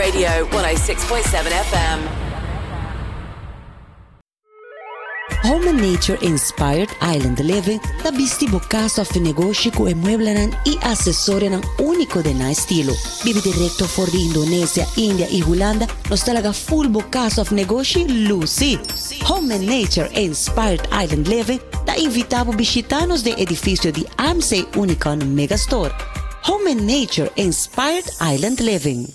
Radio 106.7 FM. Home and Nature-inspired island living tabisti bukaso of negosyo ko emueblanan i asesorya ng uniko din na estilo. Bibi direkto for the Indonesia, India y Holanda nos talaga full bukaso of negosyo Lucy. Home and Nature-inspired island living da invitabo bisitanos de edificio di AMSE Unicon Megastore. Home and Nature-inspired island living.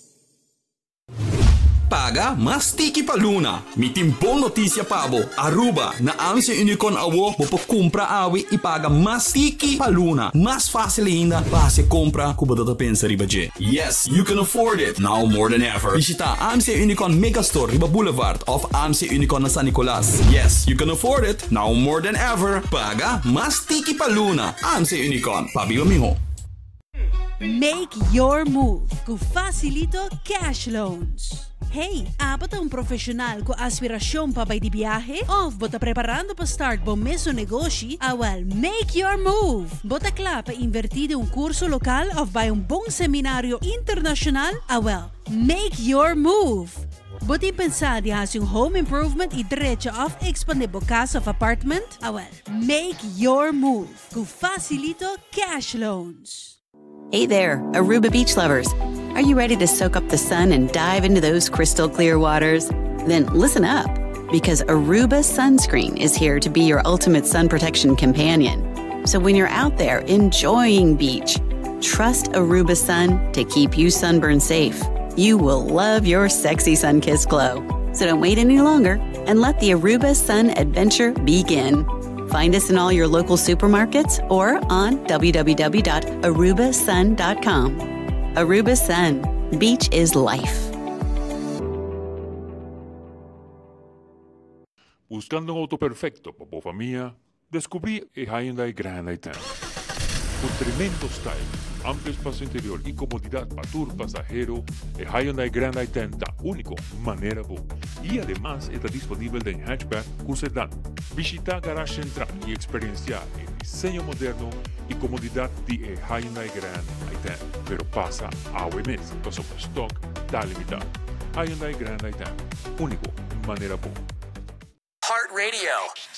Paga mas tiki pa Luna. Mitimpong notisya pabo. Aruba na AMSE Unicon awo mo po kumpra awi ipaga mas tiki pa Luna. Mas fácil ainda base compra kubada ta pensa riba je. Yes, you can afford it now more than ever. Visita AMSE Unicon Megastore Riba Boulevard of AMSE Unicon na San Nicolas. Yes, you can afford it now more than ever. Paga mas tiki pa Luna. AMSE Unicon. Pabilo miho. Make your move com Facilito Cash Loans. Hey, apat ang profesional ko aspirasyon pa ba di biyahe? Of bota preparando pa start bom meso negosyo? Awal, make your move! Bota kla pa invertido un kurso lokal of ba yung bong seminaryo internasyonal? Awal, make your move! Bota pensar di has yung home improvement i diretso of expande bokas of apartment? Awal, make your move com Facilito Cash Loans. Hey there, Aruba beach lovers. Are you ready to soak up the sun and dive into those crystal clear waters? Then listen up, because Aruba Sunscreen is here to be your ultimate sun protection companion. So when you're out there enjoying beach, trust Aruba Sun to keep you sunburn safe. You will love your sexy sun-kissed glow. So don't wait any longer and let the Aruba Sun adventure begin. Find us in all your local supermarkets or on www.arubasun.com. Aruba Sun. Beach is life. Buscando un auto perfecto para tu familia, descubrí el Hyundai Grand i10. Con tremendo style, amplio espacio interior y comodidad para tu pasajero, el Hyundai Grand i10 está único, manera bo. Y además está disponible en hatchback con sedán. Visita Garage Central y experienciar el diseño moderno y comodidad de Hyundai Grand i10. Pero pasa a mes, pues su stock está limitado. Hyundai Grand i10, único, manera bo. Heart Radio.